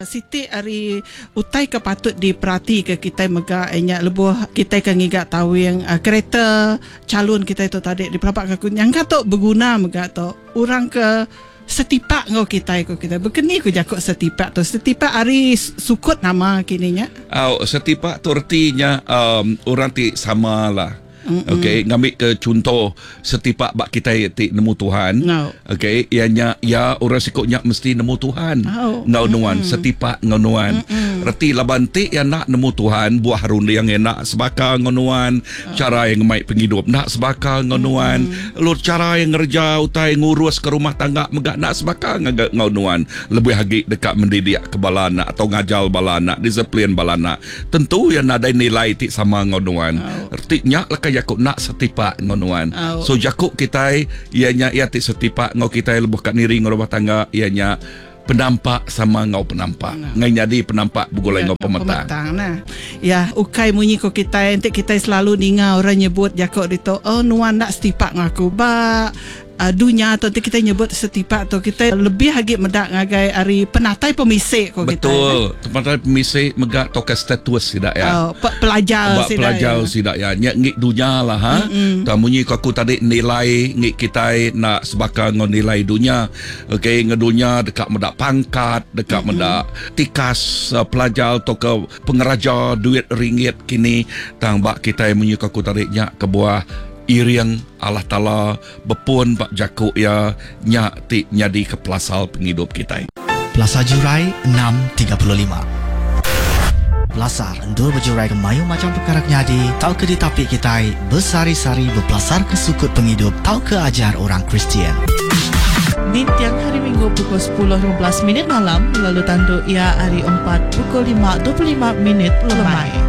Siti ari utai ke patut diperhati ke kita mega enya lebuh kita kan ngigak tahu yang kereta calon kita itu tadi di pelapak aku yang kata berguna mega tu orang ke setipak ngau kita berkeni ku jakok setipak tu setipak ari sukut nama kininya. Setipak tu artinya orang ti sama lah. Okey, ngambil ke contoh setipak bak kita ti nemu Tuhan. Okey, ianya ya orang sikutnya mesti nemu Tuhan. Ngau nuan setipak ngau nuan. Reti laban ti yang nak nemu Tuhan buah harun yang nak sebakar ngau nuan. Cara yang mai penghidup nak sebakar ngau nuan. Lu cara yang ngerja utai ngurus ke rumah tangga megak nak sebakar ngau nuan. Lebih lagi dekat mendidik ke balana atau ngajal balana, disiplin balana. Tentu yang ada nilai ti sama ngau nuan. Artinya lah Jakub nak setipak ngonuan. So Jakub kita ianya ia ti setipak ngau kita lebuh kat niri ngau rumah tangga ianya penampak sama ngau penampak. Ngai jadi penampak bugolai ngau pemetang. Nah. Ya, ukai munyi ko kita ente kita selalu dengar orang nyebut Jakub itu nuan nak setipak ngaku ba dunia atau kita nyebut setipak tu kita lebih lagi medak ngagai ari penatai pemisik ko kita. Betul. Penatai pemisik megak toka status tidak ya. Pelajar tidak ya. Nyak ngik dunia lah ha. Tamunyi aku tadi nilai ngik kita nak sebakar ngon nilai dunia. Okey ngedunia dekat medak pangkat, dekat medak tikas pelajar toka pengeraja duit ringgit kini tang bak kita munyi aku tadi nyak ke buah iriang Allah Ta'ala bepun Pak Jakub ya nyak ti nyadi ke pelasal penghidup kita. Plaza Jurai 6.35 Pelasar endur berjurai ke mayu macam perkara nyadi tau ke di tapi kita bersari-sari berpelasar ke sukut penghidup tau ke ajar orang Kristian. Di tiang hari Minggu pukul 10.15 malam lalu tanduk ia hari 4 pukul 5.25 lemai.